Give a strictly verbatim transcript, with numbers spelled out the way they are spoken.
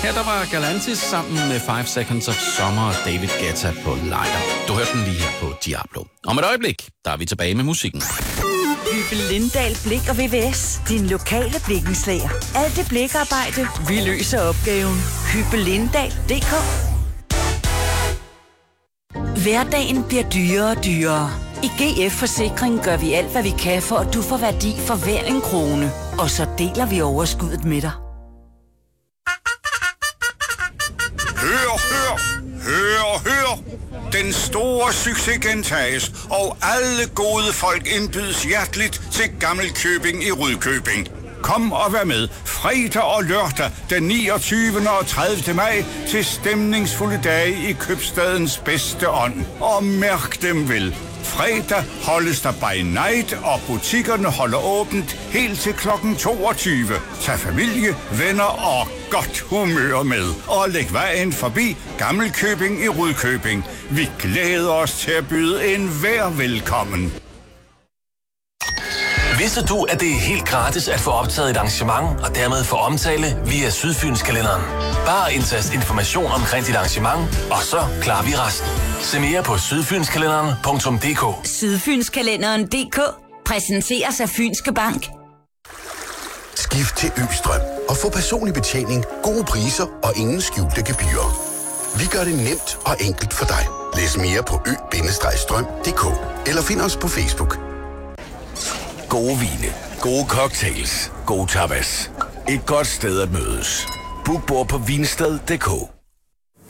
Her der var Galantis sammen med five Seconds of Summer og David Guetta på Lighter. Du hørte den lige her på Diablo. Om et øjeblik, der er vi tilbage med musikken. Hyppe Lindahl Blik og V V S. Din lokale blikkenslager. Alt det blikarbejde, vi løser opgaven. Hyppe Lindahl punktum d k. Hverdagen bliver dyrere og dyrere. I G F Forsikring gør vi alt, hvad vi kan, for at du får værdi for hver en krone. Og så deler vi overskuddet med dig. Hør, hør, hør, hør. Den store succes gentages, og alle gode folk indbydes hjerteligt til Gammelkøbing i Rudkøbing. Kom og vær med fredag og lørdag den niogtyvende og tredivte maj til stemningsfulde dage i købstadens bedste ånd. Og mærk dem vel. Fredag holdes der by night, og butikkerne holder åbent helt til klokken toogtyve. Tag familie, venner og godt humør med. Og læg vejen forbi Gammelkøbing i Rudkøbing. Vi glæder os til at byde enhver velkommen. Vidste du, at det er helt gratis at få optaget et arrangement og dermed få omtale via Sydfynskalenderen? Bare indtast information omkring dit arrangement, og så klarer vi resten. Se mere på sydfynskalenderen punktum d k. Sydfynskalenderen punktum d k præsenteres af Fynske Bank. Skift til Østrøm og få personlig betjening, gode priser og ingen skjulte gebyrer. Vi gør det nemt og enkelt for dig. Læs mere på ø bindestreg strøm punktum d k eller find os på Facebook. Gode vine, gode cocktails, gode tapas. Et godt sted at mødes. Book bord på vinsted punktum d k.